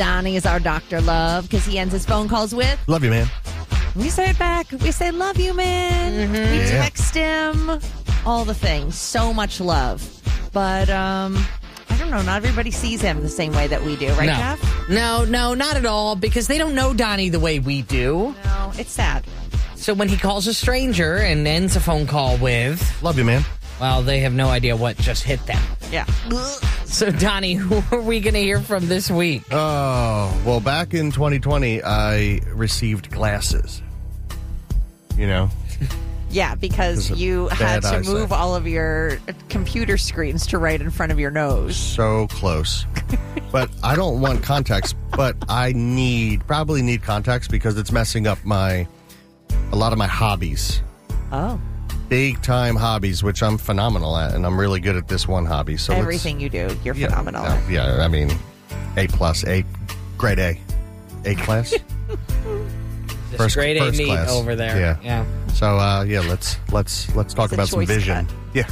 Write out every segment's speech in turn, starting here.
Donnie is our Dr. Love because he ends his phone calls with, Love you, man. we say it back. We say, love you, man. We text him. All the things. So much love. But, I don't know. Not everybody sees him the same way that we do. Right, Jeff? No, not at all, because they don't know Donnie the way we do. No, it's sad. So when he calls a stranger and ends a phone call with, Love you, man. well, they have no idea what just hit them. Yeah. So, Donnie, who are we going to hear from this week? Oh, well, back in 2020, I received glasses. You know? Yeah, because you had to eyesight. move all of your computer screens to right in front of your nose. So close. But I don't want contacts, but I probably need contacts because it's messing up a lot of my hobbies. Oh. Big time hobbies, which I'm phenomenal at, and I'm really good at this one hobby. So Everything you do, you're phenomenal. I mean, A+, grade A class. This grade A meat class. over there. Yeah. So let's talk about some vision. Cut. Yeah.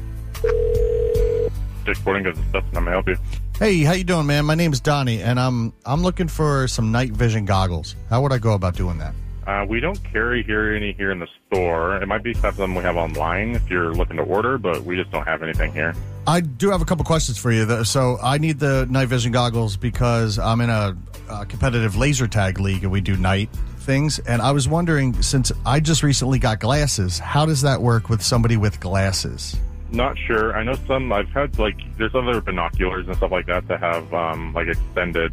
Dick Sporting Goods and stuff, and I'm going to help you. Hey, how you doing, man? My name's Donnie, and I'm looking for some night vision goggles. How would I go about doing that? We don't carry any here in the store. It might be something we have online if you're looking to order, but we just don't have anything here. I do have a couple questions for you. So I need the night vision goggles because I'm in a competitive laser tag league, and we do night things. And I was wondering, since I just recently got glasses, how does that work with somebody with glasses? Not sure. I know I've had, there's other binoculars and stuff like that have, extended,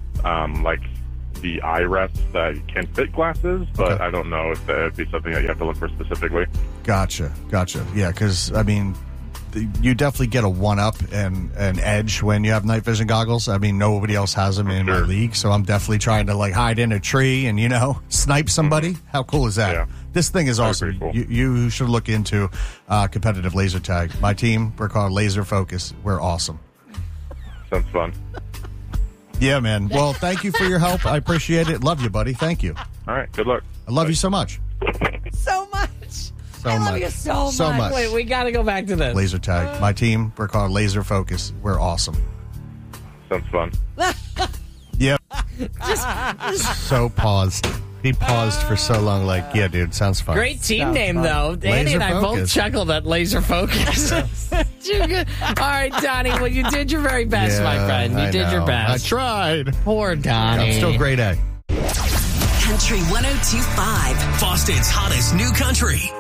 the eye rest that can fit glasses, but Okay. I don't know if that would be something that you have to look for specifically. Gotcha. Yeah, because, I mean, you definitely get a one-up and an edge when you have night vision goggles. I mean, nobody else has them in my Sure. league, so I'm definitely trying to, hide in a tree and, snipe somebody. How cool is that? Yeah. This thing is Very awesome. pretty cool. You should look into competitive laser tag. My team, we're called Laser Focus. We're awesome. Sounds fun. Yeah, man. Well, thank you for your help. I appreciate it. Love you, buddy. Thank you. All right. Good luck. I love you so much. So much. So I love much. you so So much. much. Wait, we got to go back to this. Laser tag. My team, we're called Laser Focus. We're awesome. Sounds fun. Yep. So paused. He paused for so long, yeah, dude, sounds fun. Great team name, though. Andy and I both Focus. chuckled at Laser Focus. You're good. All right, Donnie. Well, you did your very best, my friend. You did your best. I tried. Poor Donnie. I'm still grade A. Country 102.5. Boston's hottest new country.